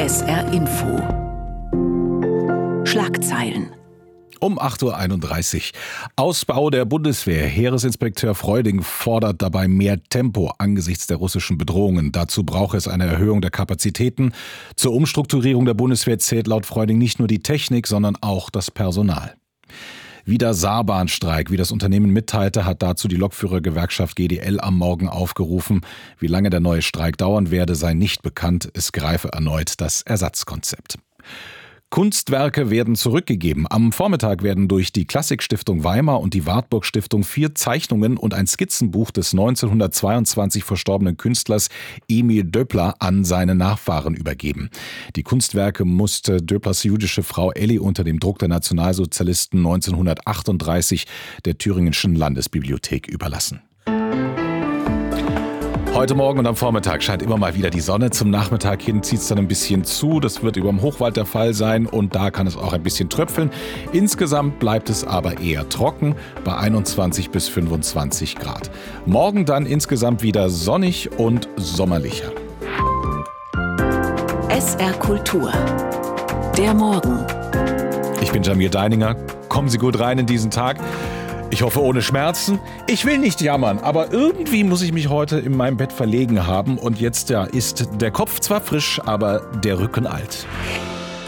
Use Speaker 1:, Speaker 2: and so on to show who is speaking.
Speaker 1: SR Info. Schlagzeilen.
Speaker 2: Um 8.31 Uhr. Ausbau der Bundeswehr. Heeresinspekteur Freuding fordert dabei mehr Tempo angesichts der russischen Bedrohungen. Dazu braucht es eine Erhöhung der Kapazitäten. Zur Umstrukturierung der Bundeswehr zählt laut Freuding nicht nur die Technik, sondern auch das Personal. Wieder Saarbahnstreik. Wie das Unternehmen mitteilte, hat dazu die Lokführergewerkschaft GDL am Morgen aufgerufen. Wie lange der neue Streik dauern werde, sei nicht bekannt. Es greife erneut das Ersatzkonzept. Kunstwerke werden zurückgegeben. Am Vormittag werden durch die Klassikstiftung Weimar und die Wartburg Stiftung 4 Zeichnungen und ein Skizzenbuch des 1922 verstorbenen Künstlers Emil Döppler an seine Nachfahren übergeben. Die Kunstwerke musste Döpplers jüdische Frau Elli unter dem Druck der Nationalsozialisten 1938 der Thüringischen Landesbibliothek überlassen. Heute Morgen und am Vormittag scheint immer mal wieder die Sonne. Zum Nachmittag hin zieht es dann ein bisschen zu. Das wird über dem Hochwald der Fall sein und da kann es auch ein bisschen tröpfeln. Insgesamt bleibt es aber eher trocken bei 21 bis 25 Grad. Morgen dann insgesamt wieder sonnig und sommerlicher.
Speaker 1: SR Kultur. Der Morgen.
Speaker 2: Ich bin Jamil Deininger. Kommen Sie gut rein in diesen Tag. Ich hoffe ohne Schmerzen. Ich will nicht jammern, aber irgendwie muss ich mich heute in meinem Bett verlegen haben. Und jetzt ist der Kopf zwar frisch, aber der Rücken alt.